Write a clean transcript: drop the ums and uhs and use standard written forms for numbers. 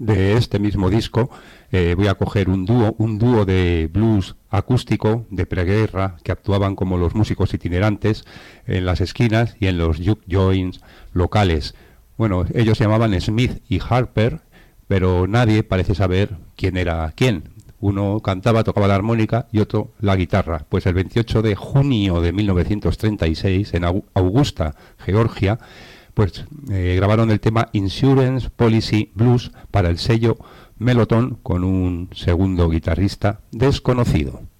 de este mismo disco voy a coger un dúo de blues acústico de preguerra que actuaban como los músicos itinerantes en las esquinas y en los juke joints locales. Bueno, ellos se llamaban Smith y Harper, pero nadie parece saber quién era quién. Uno cantaba, tocaba la armónica y otro la guitarra. Pues el 28 de junio de 1936, en Augusta, Georgia, pues grabaron el tema Insurance Policy Blues para el sello Melotón con un segundo guitarrista desconocido.